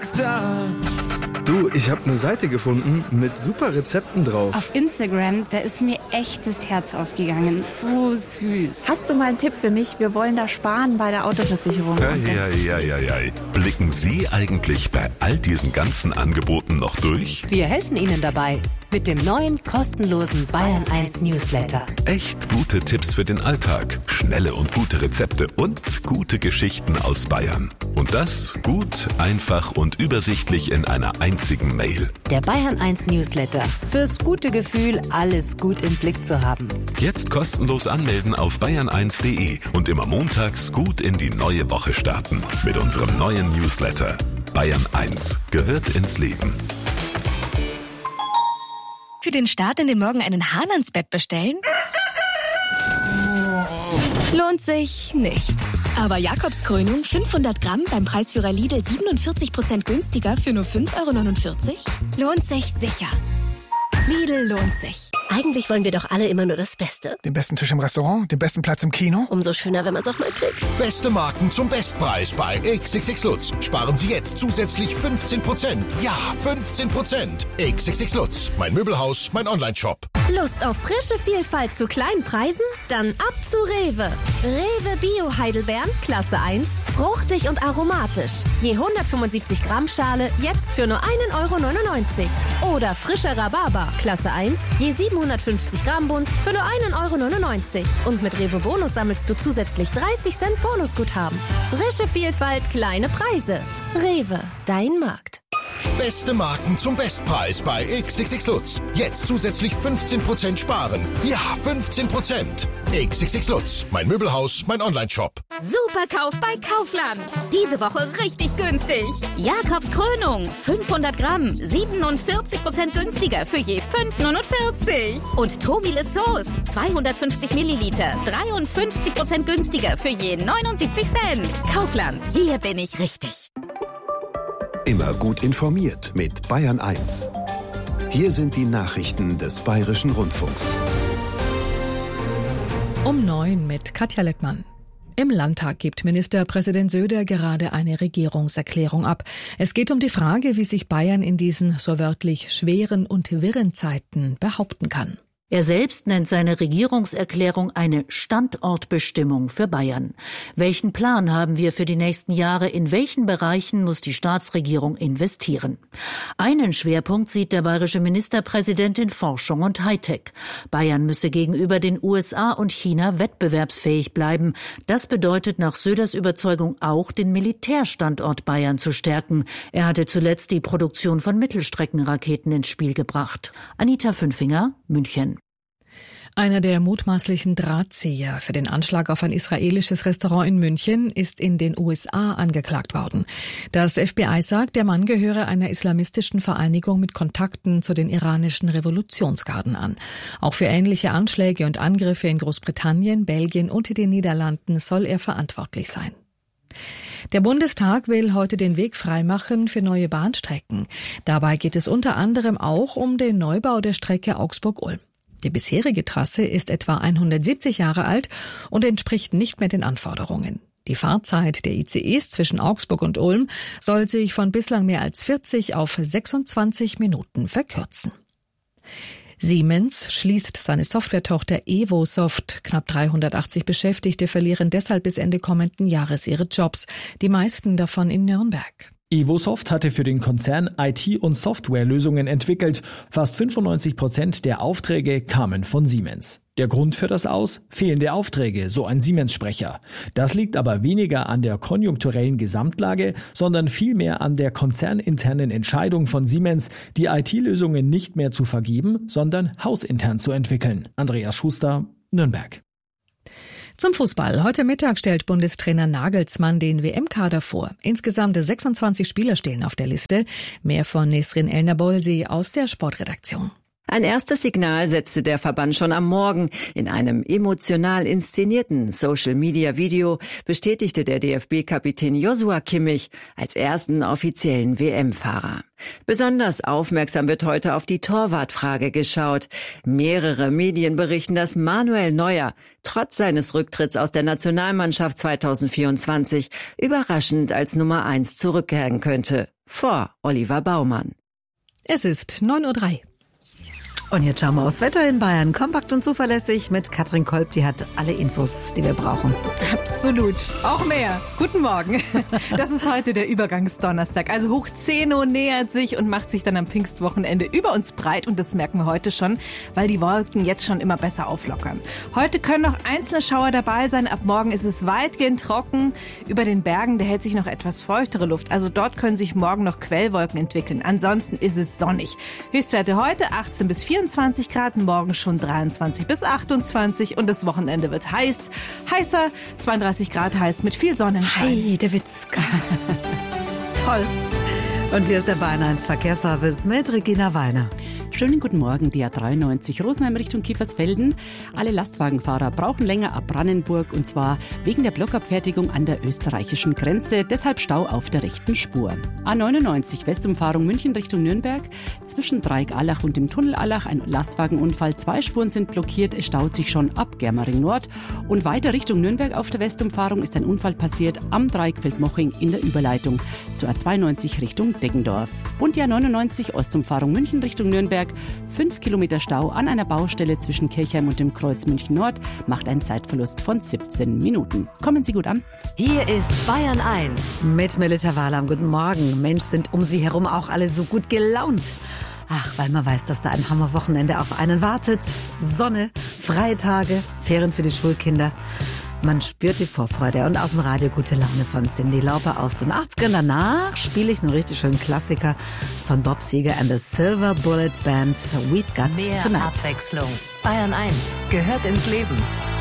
Rockstar. Du, ich habe eine Seite gefunden mit super Rezepten drauf. Auf Instagram, da ist mir echt das Herz aufgegangen. So süß. Hast du mal einen Tipp für mich? Wir wollen da sparen bei der Autoversicherung. Ja. Blicken Sie eigentlich bei all diesen ganzen Angeboten noch durch? Wir helfen Ihnen dabei mit dem neuen kostenlosen Bayern 1 Newsletter. Echt gute Tipps für den Alltag, schnelle und gute Rezepte und gute Geschichten aus Bayern. Und das gut, einfach und übersichtlich in einer einzigen Mail. Der Bayern 1 Newsletter. Fürs gute Gefühl, alles gut im Blick zu haben. Jetzt kostenlos anmelden auf bayern1.de und immer montags gut in die neue Woche starten. Mit unserem neuen Newsletter. Bayern 1 gehört ins Leben. Für den Start in den Morgen einen Hahn ans Bett bestellen? Lohnt sich nicht. Aber Jakobskrönung 500 Gramm beim Preisführer Lidl 47% günstiger für nur 5,49 €? Lohnt sich sicher. Lidl lohnt sich. Eigentlich wollen wir doch alle immer nur das Beste. Den besten Tisch im Restaurant, den besten Platz im Kino. Umso schöner, wenn man es auch mal kriegt. Beste Marken zum Bestpreis bei XXX Lutz. Sparen Sie jetzt zusätzlich 15%. Ja, 15%. XXX Lutz. Mein Möbelhaus, mein Onlineshop. Lust auf frische Vielfalt zu kleinen Preisen? Dann ab zu Rewe. Rewe Bio Heidelbeeren, Klasse 1, fruchtig und aromatisch. Je 175 Gramm Schale, jetzt für nur 1,99 €. Oder frischer Rhabarber, Klasse 1, je 750 Gramm Bund für nur 1,99 €. Und mit Rewe Bonus sammelst du zusätzlich 30 Cent Bonusguthaben. Frische Vielfalt, kleine Preise. Rewe, dein Markt. Beste Marken zum Bestpreis bei XXX Lutz. Jetzt zusätzlich 15% sparen. Ja, 15%. XXX Lutz. Mein Möbelhaus, mein Onlineshop. Superkauf bei Kaufland. Diese Woche richtig günstig. Jakobskrönung 500 Gramm, 47% günstiger für je 5,49 €. Und Tobile Sauce 250 Milliliter, 53% günstiger für je 79 Cent. Kaufland, hier bin ich richtig. Immer gut informiert mit Bayern 1. Hier sind die Nachrichten des Bayerischen Rundfunks. Um 9 mit Katja Lettmann. Im Landtag gibt Ministerpräsident Söder gerade eine Regierungserklärung ab. Es geht um die Frage, wie sich Bayern in diesen so wörtlich schweren und wirren Zeiten behaupten kann. Er selbst nennt seine Regierungserklärung eine Standortbestimmung für Bayern. Welchen Plan haben wir für die nächsten Jahre? In welchen Bereichen muss die Staatsregierung investieren? Einen Schwerpunkt sieht der bayerische Ministerpräsident in Forschung und Hightech. Bayern müsse gegenüber den USA und China wettbewerbsfähig bleiben. Das bedeutet nach Söders Überzeugung auch, den Militärstandort Bayern zu stärken. Er hatte zuletzt die Produktion von Mittelstreckenraketen ins Spiel gebracht. Anita Fünfinger, München. Einer der mutmaßlichen Drahtzieher für den Anschlag auf ein israelisches Restaurant in München ist in den USA angeklagt worden. Das FBI sagt, der Mann gehöre einer islamistischen Vereinigung mit Kontakten zu den iranischen Revolutionsgarden an. Auch für ähnliche Anschläge und Angriffe in Großbritannien, Belgien und den Niederlanden soll er verantwortlich sein. Der Bundestag will heute den Weg freimachen für neue Bahnstrecken. Dabei geht es unter anderem auch um den Neubau der Strecke Augsburg-Ulm. Die bisherige Trasse ist etwa 170 Jahre alt und entspricht nicht mehr den Anforderungen. Die Fahrzeit der ICEs zwischen Augsburg und Ulm soll sich von bislang mehr als 40 auf 26 Minuten verkürzen. Siemens schließt seine Softwaretochter Evosoft. Knapp 380 Beschäftigte verlieren deshalb bis Ende kommenden Jahres ihre Jobs, die meisten davon in Nürnberg. Evosoft hatte für den Konzern IT- und Softwarelösungen entwickelt. Fast 95% der Aufträge kamen von Siemens. Der Grund für das Aus? Fehlende Aufträge, so ein Siemens-Sprecher. Das liegt aber weniger an der konjunkturellen Gesamtlage, sondern vielmehr an der konzerninternen Entscheidung von Siemens, die IT-Lösungen nicht mehr zu vergeben, sondern hausintern zu entwickeln. Andreas Schuster, Nürnberg. Zum Fußball. Heute Mittag stellt Bundestrainer Nagelsmann den WM-Kader vor. Insgesamt 26 Spieler stehen auf der Liste. Mehr von Nesrin Elnabolsi aus der Sportredaktion. Ein erstes Signal setzte der Verband schon am Morgen. In einem emotional inszenierten Social-Media-Video bestätigte der DFB-Kapitän Joshua Kimmich als ersten offiziellen WM-Fahrer. Besonders aufmerksam wird heute auf die Torwartfrage geschaut. Mehrere Medien berichten, dass Manuel Neuer trotz seines Rücktritts aus der Nationalmannschaft 2024 überraschend als Nummer 1 zurückkehren könnte. vor Oliver Baumann. Es ist 9:03 Uhr. Und jetzt schauen wir aufs Wetter in Bayern. Kompakt und zuverlässig mit Katrin Kolb. Die hat alle Infos, die wir brauchen. Absolut. Auch mehr. Guten Morgen. Das ist heute der Übergangsdonnerstag. Also Hoch 10 Uhr nähert sich und macht sich dann am Pfingstwochenende über uns breit. Und das merken wir heute schon, weil die Wolken jetzt schon immer besser auflockern. Heute können noch einzelne Schauer dabei sein. Ab morgen ist es weitgehend trocken. Über den Bergen, da hält sich noch etwas feuchtere Luft. Also dort können sich morgen noch Quellwolken entwickeln. Ansonsten ist es sonnig. Höchstwerte heute 18 bis 24 Grad, morgen schon 23 bis 28 und das Wochenende wird heißer, 32 Grad heiß mit viel Sonnenschein. Heidewitzka. Toll. Und hier ist der Bayern 1 Verkehrsservice mit Regina Weiner. Schönen guten Morgen, die A93 Rosenheim Richtung Kiefersfelden. Alle Lastwagenfahrer brauchen länger ab Brannenburg und zwar wegen der Blockabfertigung an der österreichischen Grenze. Deshalb Stau auf der rechten Spur. A99 Westumfahrung München Richtung Nürnberg. Zwischen Dreieck-Allach und dem Tunnel Allach ein Lastwagenunfall. 2 Spuren sind blockiert. Es staut sich schon ab Germering Nord. Und weiter Richtung Nürnberg auf der Westumfahrung ist ein Unfall passiert am Dreieck Feldmoching in der Überleitung zur A92 Richtung Deggendorf. Und die A99 Ostumfahrung München Richtung Nürnberg. 5 Kilometer Stau an einer Baustelle zwischen Kirchheim und dem Kreuz München Nord macht einen Zeitverlust von 17 Minuten. Kommen Sie gut an. Hier ist Bayern 1 mit Melita Wahlam. Guten Morgen. Mensch, sind um Sie herum auch alle so gut gelaunt. Ach, weil man weiß, dass da ein Hammerwochenende auf einen wartet. Sonne, freie Tage, Ferien für die Schulkinder. Man spürt die Vorfreude und aus dem Radio gute Laune von Cyndi Lauper aus den 80ern. Danach spiele ich einen richtig schönen Klassiker von Bob Seger and the Silver Bullet Band. We've Got Mehr Tonight. Abwechslung. Bayern 1 gehört ins Leben.